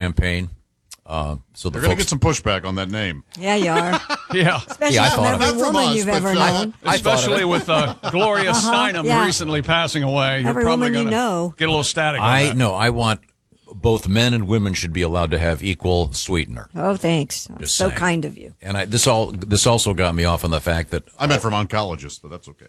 campaign. So They're going to get some pushback on that name. Yeah, you are. Yeah. Especially I from thought of every it. woman Not from us, you've but, ever known. Especially with Gloria Steinem yeah. recently passing away. You're Every probably woman you going to know. get a little static on that. I want both men and women should be allowed to have equal sweetener. Oh, thanks. Just So saying. kind of you. And this also got me off on the fact that I meant from oncologists, but that's okay.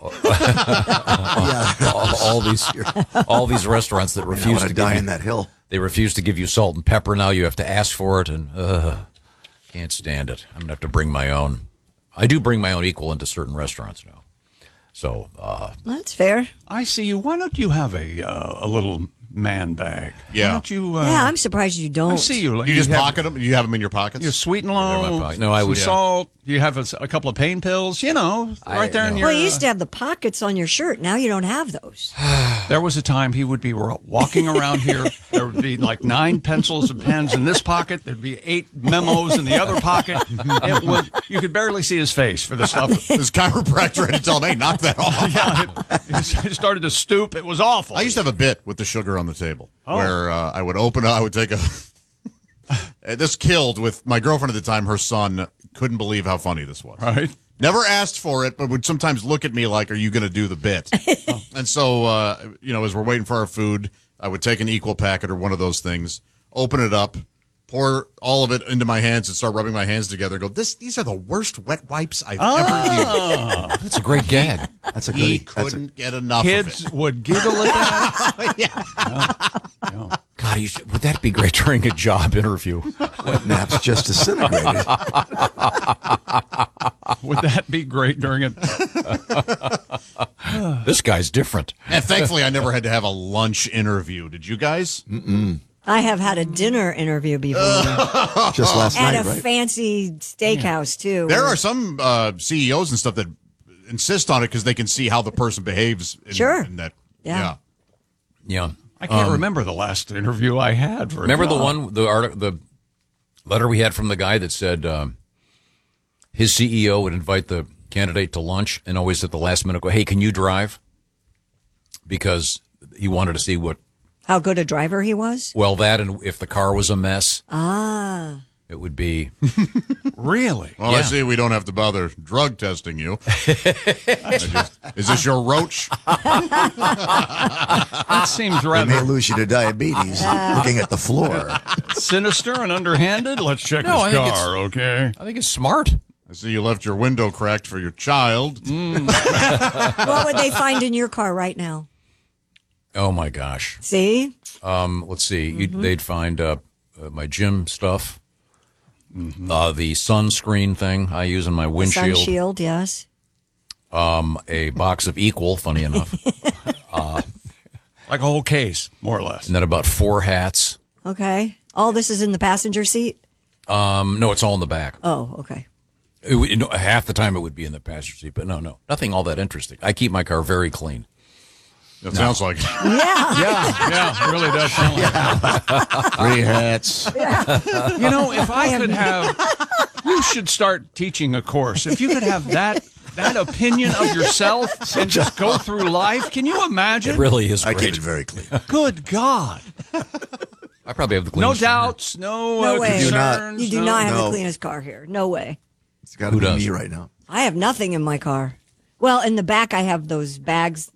all these restaurants that refuse to die give in you, that hill. they refuse to give you salt and pepper now. You have to ask for it, and can't stand it. I'm gonna have to bring my own. I do bring my own equal into certain restaurants now. So That's fair. I see you. Why don't you have a little man bag? Yeah. Why don't you? Yeah, I'm surprised you don't. I see you. You just have pocket them? You have them in your pockets? your sweet and They're in my low. pocket. No, I would- some salt. You have a couple of pain pills. Right there in no. your. Well, you used to have the pockets on your shirt. Now you don't have those. There was a time he would be walking around here. There would be like 9 pencils and pens in this pocket. There'd be 8 memos in the other pocket. You could barely see his face for the stuff. This chiropractor had to tell him, hey, knock that off. It started to stoop. It was awful. I used to have a bit with the sugar on the table where I would open it. I would take a. This killed with my girlfriend at the time. Her son couldn't believe how funny this was. Right. Never asked for it, but would sometimes look at me like, are you going to do the bit? And so, as we're waiting for our food, I would take an equal packet or one of those things, open it up, pour all of it into my hands and start rubbing my hands together. Go, these are the worst wet wipes I've ever used. that's a great gag. That's a He good. couldn't get enough Kids of it. would giggle at that. God, would that be great during a job interview? Wet naps just disintegrated. Would that be great during it? This guy's different. And thankfully, I never had to have a lunch interview. Did you guys? I have had a dinner interview before Just last at night, a right? fancy steakhouse too. There are some CEOs and stuff that insist on it because they can see how the person behaves. Sure. In that, Yeah. Yeah. I can't remember the last interview I had. For a Remember the job. the letter we had from the guy that said his CEO would invite the candidate to lunch and always at the last minute go, hey, can you drive? Because he wanted to see How good a driver he was. that and if the car was a mess, it would be. Really? Well, I see we don't have to bother drug testing you. Is this your roach? That seems They may rather lose you to diabetes looking at the floor. sinister and underhanded. Let's check No, I his think car, okay? I think it's smart. I see you left your window cracked for your child. What would they find in your car right now? Oh my gosh. See? Let's see. They'd find my gym stuff, the sunscreen thing I use in my windshield, Sun shield, yes. a box of Equal, funny enough, Like a whole case, more or less. and then about 4 hats. Okay. All this is in the passenger seat? No, it's all in the back. Oh, okay. Half the time it would be in the passenger seat, but no, nothing all that interesting. I keep my car very clean. That sounds like Yeah. Yeah, it really does sound like 3 hats. if I could have, you should start teaching a course. If you could have that opinion of yourself and just go through life, can you imagine? It really is I great. keep it very clean. Good God. I probably have the No cleanest car. doubts, no, No way. do not. concerns. You do not have the No. cleanest car here. No way. It's got to Who be does? me right now. I have nothing in my car. Well, in the back, I have those bags,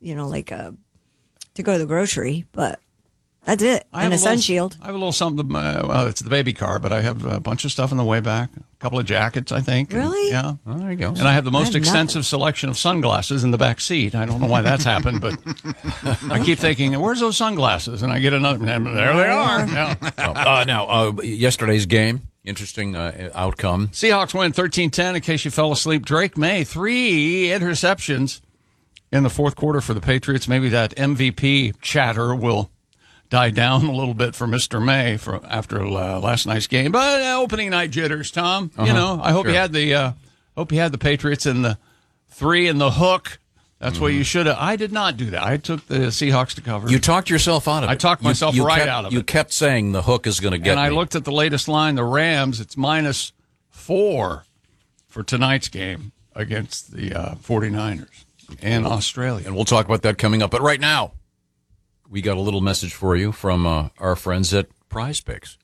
to go to the grocery, but that's it. I And have a sun little- shield. I have a little something. Well, it's the baby car, but I have a bunch of stuff on the way back. A couple of jackets, I think. and- Really? yeah. Oh, there you go. And I have the most have nothing. extensive selection of sunglasses in the back seat. I don't know why that's happened, but I keep thinking, where's those sunglasses? And I get another, and there they are. Yeah. Now, yesterday's game, interesting outcome. Seahawks win 13-10. In case you fell asleep, Drake May, 3 interceptions in the fourth quarter for the Patriots. Maybe that MVP chatter will die down a little bit for Mr. May after last night's game. But opening night jitters, Tom. I hope Sure. you had the Patriots in the 3 and the hook. That's what you should have. I did not do that. I took the Seahawks to cover. You talked yourself out of it. I talked myself right out of it. You kept saying the hook is going to get and I me. looked at the latest line, the Rams, it's -4 for tonight's game against the 49ers in Australia. And we'll talk about that coming up. But right now, we got a little message for you from our friends at Prize Picks.